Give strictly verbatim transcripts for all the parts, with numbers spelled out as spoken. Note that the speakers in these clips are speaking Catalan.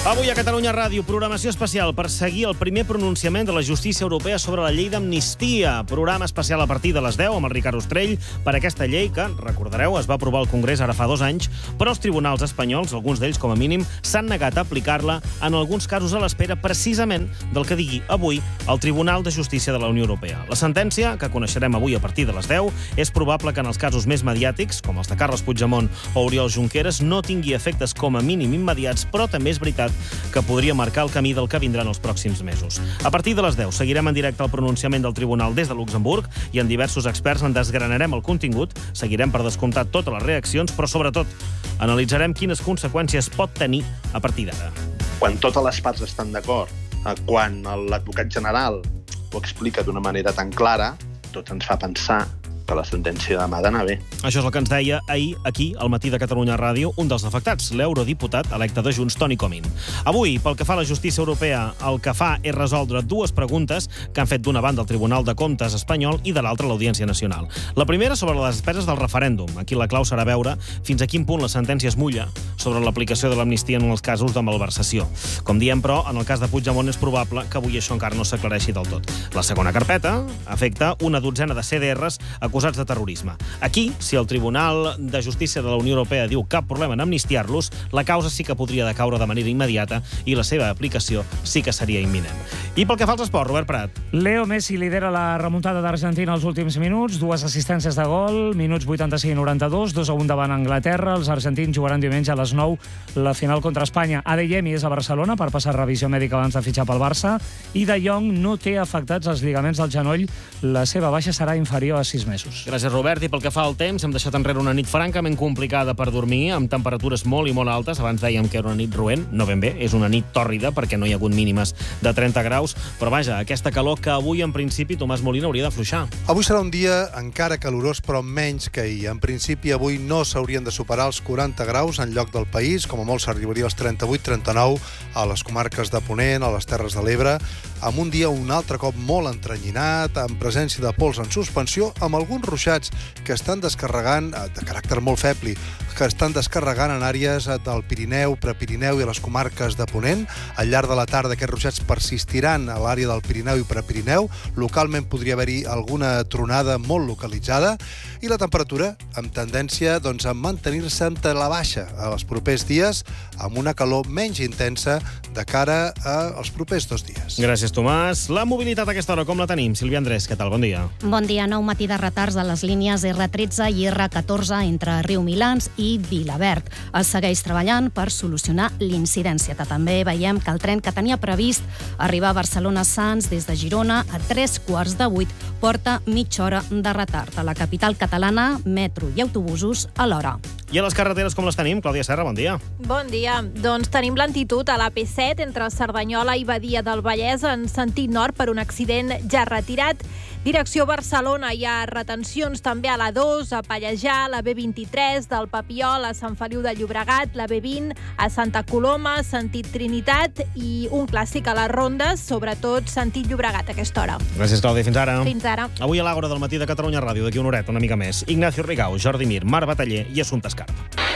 Avui a Catalunya Ràdio, programació especial per seguir el primer pronunciament de la justícia europea sobre la llei d'amnistia. Programa especial a partir de les deu amb el Ricard Ostrell per aquesta llei que, recordareu, es va aprovar al Congrés ara fa dos anys, però els tribunals espanyols, alguns d'ells com a mínim, s'han negat a aplicar-la en alguns casos a l'espera precisament del que digui avui el Tribunal de Justícia de la Unió Europea. La sentència, que coneixerem avui a partir de les deu, és probable que en els casos més mediàtics, com els de Carles Puigdemont o Oriol Junqueras, no tingui efectes com a mínim immediats, però també és veritat que podria marcar el camí del que vindrà en els pròxims mesos. A partir de les deu seguirem en directe el pronunciament del tribunal des de Luxemburg i en diversos experts en desgranarem el contingut, seguirem per descomptar totes les reaccions, però sobretot analitzarem quines conseqüències pot tenir a partir d'ara. Quan totes les parts estan d'acord, quan l'advocat general ho explica d'una manera tan clara, tot ens fa pensar que la sentència demà ha d'anar bé. Això és el que ens deia ahir, aquí, al Matí de Catalunya Ràdio, un dels afectats, l'eurodiputat electe de Junts, Toni Comín. Avui, pel que fa a la justícia europea, el que fa és resoldre dues preguntes que han fet d'una banda el Tribunal de Comptes espanyol i de l'altra l'Audiència Nacional. La primera sobre les despeses del referèndum. Aquí la clau serà veure fins a quin punt la sentència es mulla sobre l'aplicació de l'amnistia en els casos de malversació. Com diem, però, en el cas de Puigdemont és probable que avui això encara no s'aclareixi del tot. La segona carpeta afecta una dotzena de C D Rs acusats de terrorisme. Aquí, si el Tribunal de Justícia de la Unió Europea diu cap problema en amnistiar-los, la causa sí que podria decaure de manera immediata i la seva aplicació sí que seria imminent. I pel que fa als esports, Robert Prat. Leo Messi lidera la remuntada d'Argentina als últims minuts, dues assistències de gol, minuts vuitanta-cinc i noranta-dos, dos a un davant Anglaterra. Els argentins jugaran diumenge a les nou la final contra Espanya. Adeyemi és a Barcelona per passar revisió mèdica abans de fitxar pel Barça i De Jong no té afectats els lligaments del genoll. La seva baixa serà inferior a sis mesos. Gràcies, Robert. I pel que fa al temps, hem deixat enrere una nit francament complicada per dormir, amb temperatures molt i molt altes. Abans dèiem que era una nit roent, no ben bé, és una nit tòrrida perquè no hi ha hagut mínimes de trenta graus, però vaja, aquesta calor que avui en principi Tomàs Molina hauria d'afluixar. Avui serà un dia encara calorós, però menys que ahir. En principi avui no s'haurien de superar els quaranta graus en lloc del país, com a molt s'arribaria als trenta-vuit trenta-nou a les comarques de Ponent, a les Terres de l'Ebre, amb un dia un altre cop molt entrenyinat, amb presència de pols en suspensió, amb alguns ruixats que estan descarregant, de caràcter molt feble, que estan descarregant en àrees del Pirineu, Prepirineu i a les comarques de Ponent. Al llarg de la tarda aquests ruixats persistiran a l'àrea del Pirineu i Prepirineu. Localment podria haver-hi alguna tronada molt localitzada i la temperatura amb tendència doncs, a mantenir-se entre la baixa els propers dies amb una calor menys intensa de cara als propers dos dies. Gràcies, Tomàs. La mobilitat a aquesta hora com la tenim? Sílvia Andrés, què tal? Bon dia. Bon dia. Nou matí de retards a les línies erre tretze i erre catorze entre Riumilans i Vilaverd. Es segueix treballant per solucionar l'incidència. També veiem que el tren que tenia previst arribar a Barcelona-Sants des de Girona a tres quarts de vuit porta mitja hora de retard. A la capital catalana, metro i autobusos a l'hora. I a les carreteres com les tenim? Clàudia Serra, bon dia. Bon dia. Doncs tenim lentitud a la P set entre Cerdanyola i Badia del Vallès en sentit nord per un accident ja retirat. Direcció Barcelona hi ha retencions també a la dos, a Pallejà, la B vint-i-tres, del Papiol a Sant Feliu de Llobregat, la B vint a Santa Coloma, sentit Trinitat i un clàssic a les rondes, sobretot sentit Llobregat a aquesta hora. Gràcies, Clàudia. Fins ara. Fins ara. Avui a l'Àgora del Matí de Catalunya Ràdio, d'aquí una horeta, una mica més. Ignacio Rigau, Jordi Mir, Marc Bataller i Assumpta Escarp.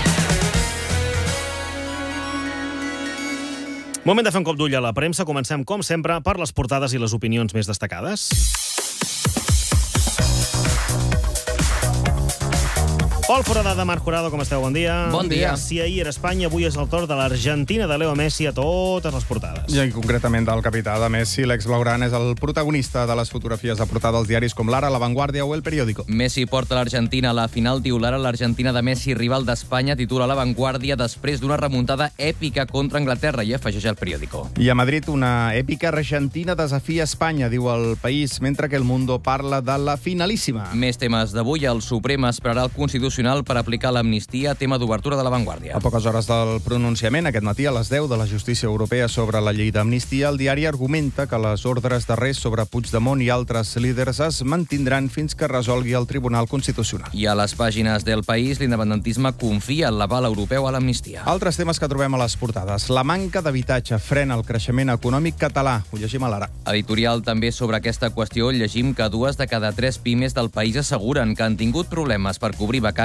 Moment de fer un cop d'ull a la premsa. Comencem, com sempre, per les portades i les opinions més destacades. Pol Foradada, Marc Jurado, com esteu? Bon dia. Bon dia. Si ahir era Espanya, avui és el torn de l'Argentina de Leo Messi a totes les portades. I concretament del capità de Messi, l'ex-blaugrana és el protagonista de les fotografies de portada als diaris com l'Ara, La Vanguardia o El Periódico. Messi porta l'Argentina a la final, diu l'Ara. L'Argentina de Messi, rival d'Espanya, titula La Vanguardia després d'una remuntada èpica contra Anglaterra i afegeix El Periódico. I a Madrid, una èpica argentina desafia Espanya, diu El País, mentre que El Mundo parla de la finalíssima. Més temes d'avui. El Suprem esperarà el Constitucional per aplicar l'amnistia, tema d'obertura de La Vanguardia. A poques hores del pronunciament, aquest matí a les deu de la justícia europea sobre la llei d'amnistia, el diari argumenta que les ordres d'arrest sobre Puigdemont i altres líders es mantindran fins que resolgui el Tribunal Constitucional. I a les pàgines del País, l'independentisme confia en l'aval europeu a l'amnistia. Altres temes que trobem a les portades. La manca d'habitatge frena el creixement econòmic català. Ho llegim a l'Ara. Editorial també sobre aquesta qüestió. Llegim que dues de cada tres pimes del país asseguren que han tingut problemes per cobrir vacants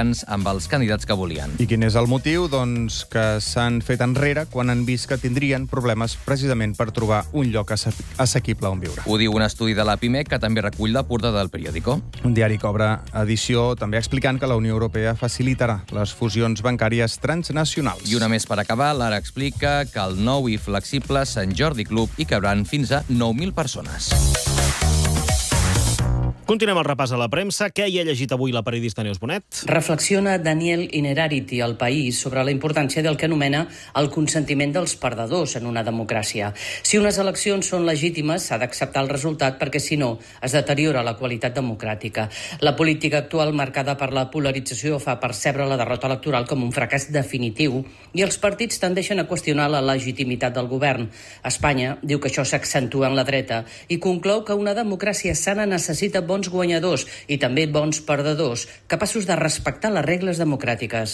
militants amb els candidats que volien. I quin és el motiu? Doncs que s'han fet enrere quan han vist que tindrien problemes precisament per trobar un lloc assequible on viure. Ho diu un estudi de la Pimec que també recull la portada del periòdico. Un diari que obre edició també explicant que la Unió Europea facilitarà les fusions bancàries transnacionals. I una més per acabar, l'Ara explica que el nou i flexible Sant Jordi Club hi cabran fins a nou mil persones. Continuem el repàs a la premsa. Què hi ha llegit avui la periodista Neus Bonet? Reflexiona Daniel Innerarity al País sobre la importància del que anomena el consentiment dels perdedors en una democràcia. Si unes eleccions són legítimes, s'ha d'acceptar el resultat perquè, si no, es deteriora la qualitat democràtica. La política actual, marcada per la polarització, fa percebre la derrota electoral com un fracàs definitiu i els partits tendeixen a qüestionar la legitimitat del govern. Espanya diu que això s'accentua en la dreta i conclou que una democràcia sana necessita bons guanyadors i també bons perdedors, capaços de respectar les regles democràtiques.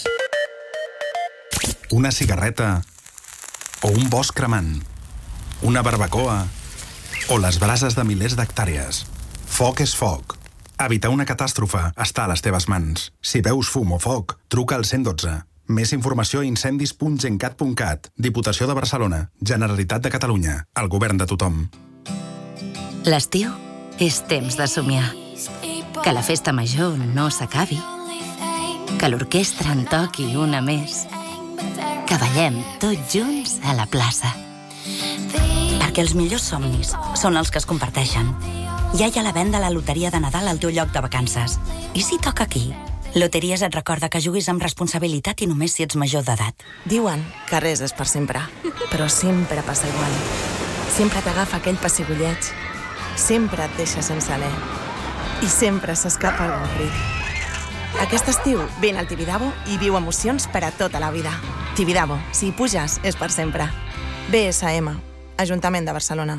Una cigarreta o un bosc cremant, una barbacoa o les brases de milers d'hectàrees. Foc és foc. Evitar una catàstrofe està a les teves mans. Si veus fum o foc, truca al cent dotze. Més informació a incendis punt gencat punt cat. Diputació de Barcelona. Generalitat de Catalunya. El govern de tothom. L'estiu és temps de somiar. Que la festa major no s'acabi. Que l'orquestra en toqui una més. Que ballem tots junts a la plaça. Perquè els millors somnis són els que es comparteixen. Ja hi ha la venda a la loteria de Nadal al teu lloc de vacances. I si toca aquí? Loteries et recorda que juguis amb responsabilitat i només si ets major d'edat. Diuen que res és per sempre, però sempre passa igual. Sempre t'agafa aquell pessigolleig. Sempre et deixa sense alè. I sempre s'escapa el avorrit. Aquest estiu vine al Tibidabo i viu emocions per a tota la vida. Tibidabo, si hi puges, és per sempre. B S M, Ajuntament de Barcelona.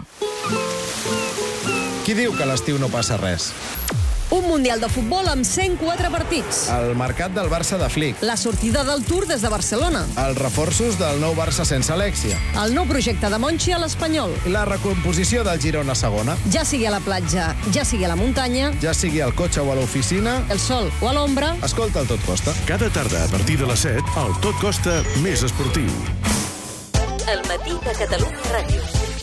Qui diu que a l'estiu no passa res? Un Mundial de futbol amb cent quatre partits. El mercat del Barça de Flick. La sortida del Tour des de Barcelona. Els reforços del nou Barça sense Alexia. El nou projecte de Monchi a l'Espanyol. La recomposició del Girona segona. Ja sigui a la platja, ja sigui a la muntanya. Ja sigui al cotxe o a l'oficina. El sol o a l'ombra. Escolta el Tot Costa. Cada tarda a partir de les set, el Tot Costa més esportiu. El matí de Catalunya Ràdio.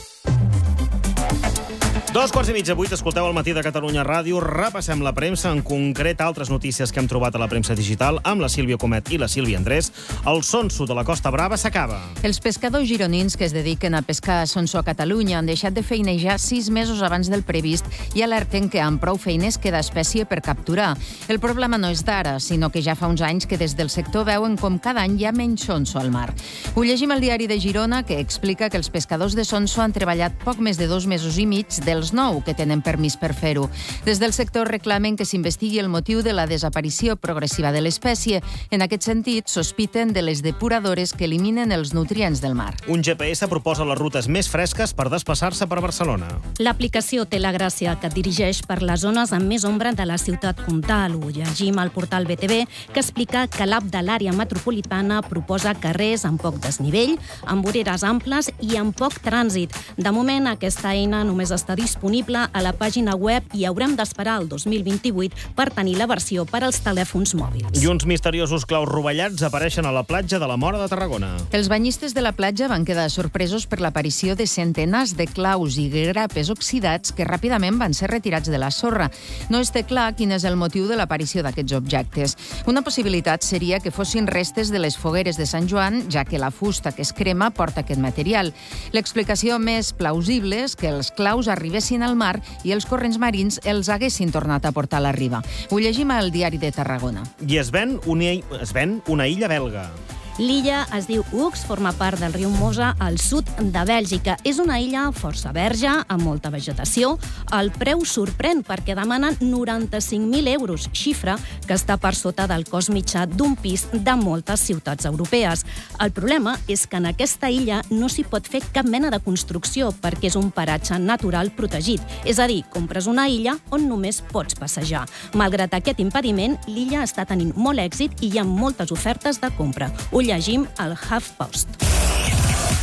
Dos quarts i mitja, vuit, escolteu el Matí de Catalunya Ràdio. Repassem la premsa, en concret altres notícies que hem trobat a la premsa digital amb la Sílvia Comet i la Sílvia Andrés. El sonso de la Costa Brava s'acaba. Els pescadors gironins que es dediquen a pescar sonso a Catalunya han deixat de feinejar sis mesos abans del previst i alerten que amb prou feines queda espècie per capturar. El problema no és d'ara, sinó que ja fa uns anys que des del sector veuen com cada any hi ha menys sonso al mar. Ho llegim al diari de Girona, que explica que els pescadors de sonso han treballat poc més de dos mesos i mig del els nou que tenen permís per fer-ho. Des del sector reclamen que s'investigui el motiu de la desaparició progressiva de l'espècie. En aquest sentit, sospiten de les depuradores que eliminen els nutrients del mar. Un G P S proposa les rutes més fresques per desplaçar-se per Barcelona. L'aplicació té la gràcia que et dirigeix per les zones amb més ombra de la ciutat comtal. Ho llegim al portal B T V, que explica que l'app de l'àrea metropolitana proposa carrers amb poc desnivell, amb voreres amples i amb poc trànsit. De moment, aquesta eina només està disponible a la pàgina web i haurem d'esperar el dos mil vint-i-vuit per tenir la versió per als telèfons mòbils. I uns misteriosos claus rovellats apareixen a la platja de la Móra de Tarragona. Els banyistes de la platja van quedar sorpresos per l'aparició de centenars de claus i grapes oxidats que ràpidament van ser retirats de la sorra. No està clar quin és el motiu de l'aparició d'aquests objectes. Una possibilitat seria que fossin restes de les fogueres de Sant Joan, ja que la fusta que es crema porta aquest material. L'explicació més plausible és que els claus arribessin al mar i els corrents marins els haguessin tornat a portar a la riba. Ho llegim al diari de Tarragona. I es ven una, es ven una illa belga. L'illa es diu Ux, forma part del riu Mosa al sud de Bèlgica. És una illa força verge, amb molta vegetació. El preu sorprèn perquè demanen noranta-cinc mil euros, xifra que està per sota del cost mitjà d'un pis de moltes ciutats europees. El problema és que en aquesta illa no s'hi pot fer cap mena de construcció perquè és un paratge natural protegit. És a dir, compres una illa on només pots passejar. Malgrat aquest impediment, l'illa està tenint molt èxit i hi ha moltes ofertes de compra. Ho llegim al HuffPost.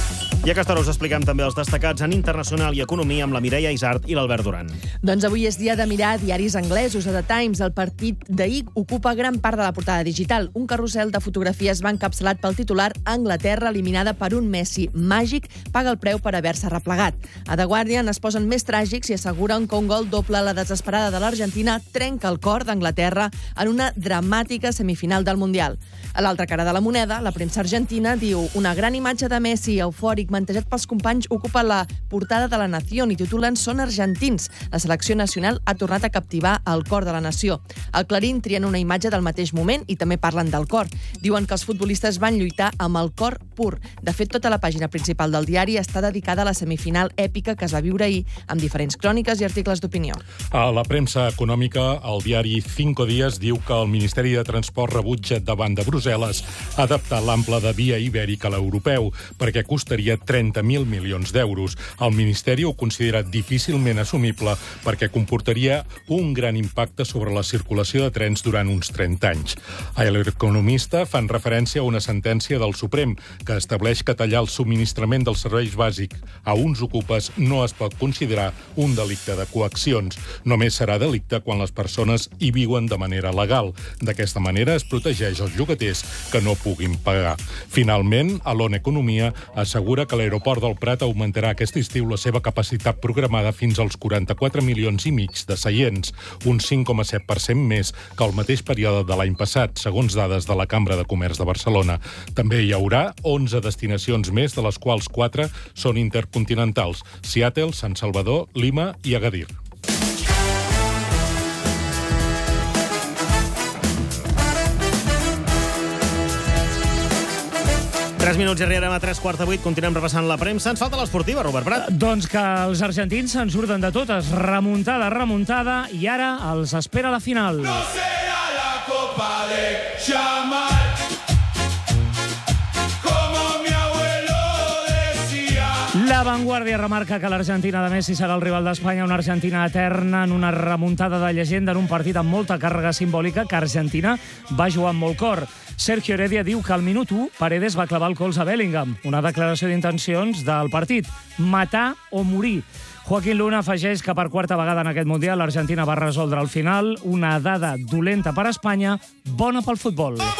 I a aquesta hora us expliquem també els destacats en internacional i economia amb la Mireia Isart i l'Albert Duran. Doncs avui és dia de mirar diaris anglesos. A The Times, el partit d'ahir ocupa gran part de la portada digital. Un carrusel de fotografies va encapçalat pel titular Anglaterra eliminada per un Messi màgic paga el preu per haver-se replegat. A The Guardian es posen més tràgics i asseguren que un gol doble a la desesperada de l'Argentina trenca el cor d'Anglaterra en una dramàtica semifinal del Mundial. A l'altra cara de la moneda, la premsa argentina diu una gran imatge de Messi eufòric mantejat pels companys ocupa la portada de La Nación i titulen Són argentins. La selecció nacional ha tornat a captivar el cor de la nació. Al Clarín trien una imatge del mateix moment i també parlen del cor. Diuen que els futbolistes van lluitar amb el cor pur. De fet, tota la pàgina principal del diari està dedicada a la semifinal èpica que es va viure ahir, amb diferents cròniques i articles d'opinió. A la premsa econòmica, el diari Cinco Días diu que el Ministeri de Transport rebutja davant de Brussel·les adaptar l'ample de via ibèrica a l'europeu, perquè costaria trenta mil milions d'euros. El Ministeri ho considera difícilment assumible perquè comportaria un gran impacte sobre la circulació de trens durant uns trenta anys. A l'Economista fan referència a una sentència del Suprem que estableix que tallar el subministrament dels serveis bàsics a uns ocupes no es pot considerar un delicte de coaccions. Només serà delicte quan les persones hi viuen de manera legal. D'aquesta manera es protegeix els llogaters que no puguin pagar. Finalment, Alon Economia assegura que l'aeroport del Prat augmentarà aquest estiu la seva capacitat programada fins als quaranta-quatre milions i mig de seients, un cinc coma set per cent més que el mateix període de l'any passat, segons dades de la Cambra de Comerç de Barcelona. També hi haurà onze destinacions més, de les quals quatre són intercontinentals: Seattle, Sant Salvador, Lima i Agadir. Tres minuts i arribarem a tres quarts de vuit. Continuem repassant la premsa. Ens falta l'esportiva, Robert Prat. Doncs que els argentins se'n surten de totes. Remuntada, remuntada, i ara els espera la final. No serà la Copa de Chamal. La Vanguardia remarca que l'Argentina de Messi serà el rival d'Espanya, una Argentina eterna en una remuntada de llegenda en un partit amb molta càrrega simbòlica que Argentina va jugar amb molt cor. Sergio Heredia diu que al minut u Paredes va clavar el colze a Bellingham, una declaració d'intencions del partit: matar o morir. Joaquín Luna afegeix que per quarta vegada en aquest Mundial l'Argentina va resoldre al final, una dada dolenta per a Espanya, bona pel futbol.